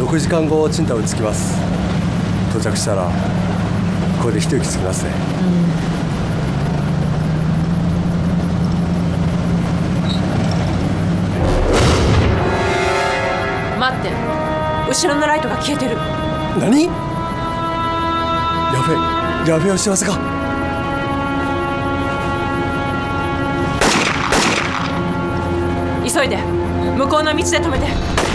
6時間後青島に着きます。到着したらここで一息つきますね。 待って、後ろのライトが消えてる。 何？やべえお知らせか。 急いで向こうの道で止めて。